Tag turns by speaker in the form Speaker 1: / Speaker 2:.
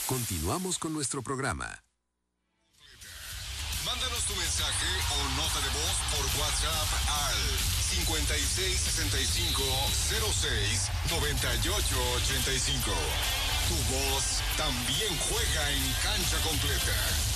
Speaker 1: Continuamos con nuestro programa.
Speaker 2: Mándanos tu mensaje o nota de voz por WhatsApp al 5665-06-9885. Tu voz también juega en Cancha Completa.